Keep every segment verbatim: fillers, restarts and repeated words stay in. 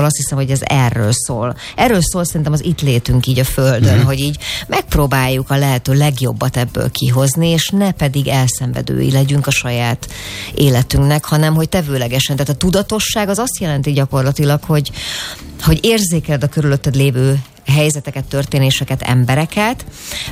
azt hiszem, hogy ez erről szól. Erről szól szerintem az itt létünk így a Földön, mm-hmm. hogy így megpróbáljuk a lehető legjobbat ebből kihozni, és ne pedig elszenvedői legyünk a saját életünknek, hanem hogy tevőlegesen. Tehát a tudatosság az azt jelenti gyakorlatilag, hogy, hogy érzékeled a körülötted lévő helyzeteket, történéseket, embereket,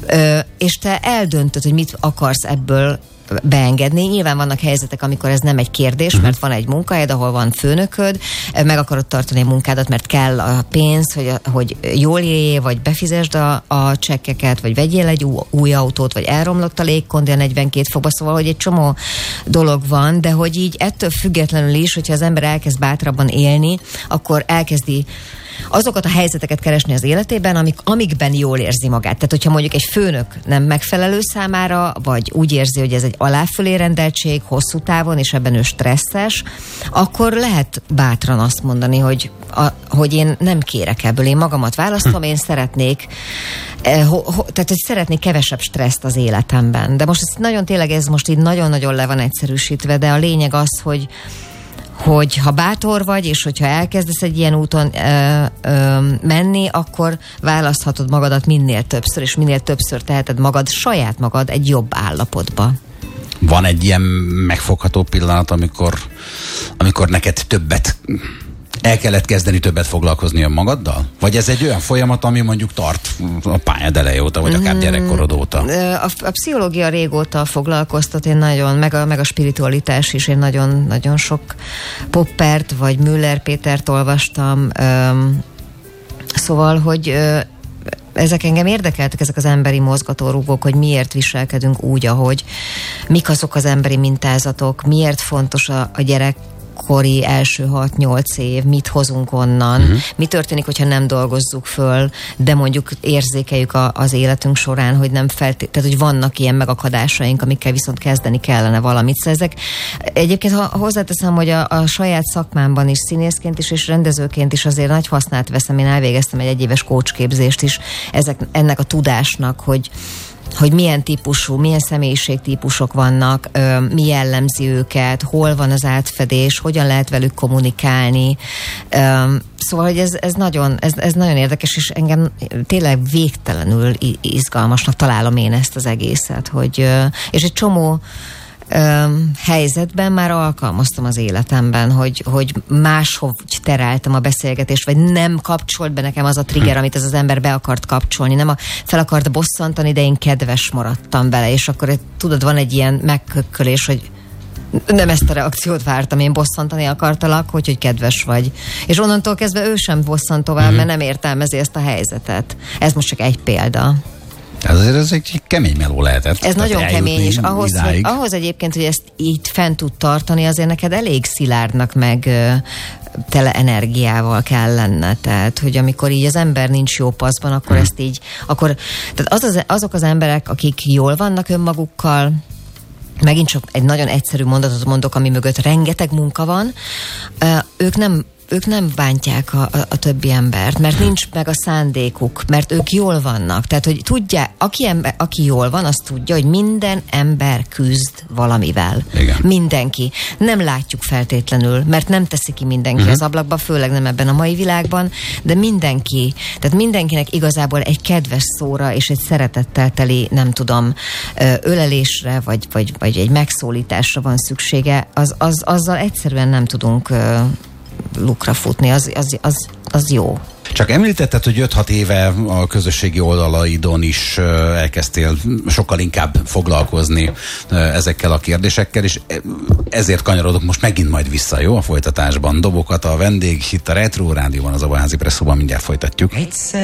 és te eldöntöd, hogy mit akarsz ebből beengedni. Nyilván vannak helyzetek, amikor ez nem egy kérdés, mert van egy munkahelyed, ahol van főnököd, meg akarod tartani a munkádat, mert kell a pénz, hogy, hogy jól éljél, vagy befizesd a, a csekkeket, vagy vegyél egy új, új autót, vagy elromlott a légkondi a negyvenkét fokba, szóval, hogy egy csomó dolog van, de hogy így ettől függetlenül is, hogyha az ember elkezd bátrabban élni, akkor elkezdi azokat a helyzeteket keresni az életében, amik, amikben jól érzi magát. Tehát, hogyha mondjuk egy főnök nem megfelelő számára, vagy úgy érzi, hogy ez egy aláfölé rendeltség hosszú távon, és ebben ő stresszes, akkor lehet bátran azt mondani, hogy, a, hogy én nem kérek ebből, én magamat választom, én szeretnék eh, ho, ho, tehát, hogy szeretnék kevesebb stresszt az életemben. De most ez nagyon tényleg, ez most így nagyon-nagyon le van egyszerűsítve, de a lényeg az, hogy hogy ha bátor vagy, és hogyha elkezdesz egy ilyen úton ö, ö, menni, akkor választhatod magadat minél többször, és minél többször teheted magad, saját magad egy jobb állapotba. Van egy ilyen megfogható pillanat, amikor, amikor neked többet el kellett kezdeni többet foglalkozni önmagaddal? Vagy ez egy olyan folyamat, ami mondjuk tart a pályád eleje óta, vagy akár gyerekkorod óta? A, a pszichológia régóta foglalkoztat, én nagyon, meg a, meg a spiritualitás is, én nagyon, nagyon sok Poppert, vagy Müller Pétert olvastam, Üm, szóval, hogy ö, ezek engem érdekeltek, ezek az emberi mozgatórugók, hogy miért viselkedünk úgy, ahogy, mik azok az emberi mintázatok, miért fontos a, a gyerek kori első hat-nyolc év, mit hozunk onnan, uh-huh. mi történik, hogyha nem dolgozzuk föl, de mondjuk érzékeljük a, az életünk során, hogy nem felté- tehát, hogy vannak ilyen megakadásaink, amikkel viszont kezdeni kellene valamit. Szóval ezek, egyébként ha hozzáteszem, hogy a, a saját szakmámban is, színészként is, és rendezőként is azért nagy hasznát veszem, én elvégeztem egy egyéves coachképzést is ezek, ennek a tudásnak, hogy hogy milyen típusú, milyen személyiségtípusok vannak, ö, mi jellemzi őket, hol van az átfedés, hogyan lehet velük kommunikálni. Ö, szóval, hogy ez, ez, nagyon, ez, ez nagyon érdekes, és engem tényleg végtelenül izgalmasnak találom én ezt az egészet, hogy, ö, és egy csomó Öm, helyzetben már alkalmaztam az életemben, hogy, hogy máshogy tereltem a beszélgetést, vagy nem kapcsolt be nekem az a trigger, amit ez az ember be akart kapcsolni, nem a, fel akart bosszantani, de én kedves maradtam vele, és akkor tudod, van egy ilyen megkökkölés, hogy nem ezt a reakciót vártam, én bosszantani akartalak, hogy, hogy kedves vagy. És onnantól kezdve ő sem bosszant tovább, mm-hmm. mert nem értelmezi ezt a helyzetet. Ez most csak egy példa. Ezért ez egy kemény meló lehetett. Ez nagyon kemény, és ahhoz, hogy, ahhoz egyébként, hogy ezt így fent tud tartani, azért neked elég szilárdnak, meg ö, tele energiával kell lenne. Tehát, hogy amikor így az ember nincs jó paszban, akkor hmm. ezt így, akkor, tehát az az, azok az emberek, akik jól vannak önmagukkal, megint csak egy nagyon egyszerű mondatot mondok, ami mögött rengeteg munka van, ö, ők nem ők nem bántják a, a, a többi embert, mert nincs meg a szándékuk, mert ők jól vannak. Tehát, hogy tudja, aki, ember, aki jól van, az tudja, hogy minden ember küzd valamivel. Igen. Mindenki. Nem látjuk feltétlenül, mert nem teszi ki mindenki uh-huh. az ablakba, főleg nem ebben a mai világban, de mindenki, tehát mindenkinek igazából egy kedves szóra és egy szeretettel teli, nem tudom, ölelésre, vagy, vagy, vagy egy megszólításra van szüksége, az, az, azzal egyszerűen nem tudunk lukra futni, az, az, az, az jó. Csak említetted, hogy öt-hat éve a közösségi oldalaidon is elkezdtél sokkal inkább foglalkozni ezekkel a kérdésekkel, és ezért kanyarodok most megint majd vissza, jó? A folytatásban. Dobokat a vendég, itt a Retro Rádióban, az Abaházi Presszóban mindjárt folytatjuk.